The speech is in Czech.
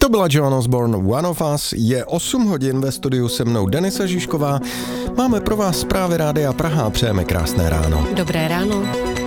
To byla Joan Osborne, One of Us. Je 8 hodin, ve studiu se mnou Denisa Žižková. Máme pro vás zprávy Rádia Praha a přejeme krásné ráno. Dobré ráno.